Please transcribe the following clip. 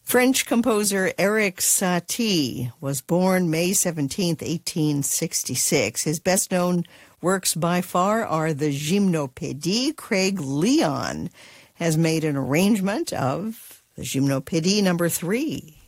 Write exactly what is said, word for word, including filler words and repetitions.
French composer Erik Satie was born May seventeenth, eighteen sixty-six. His best-known works by far are the Gymnopédie. Craig Leon has made an arrangement of the Gymnopédie number three.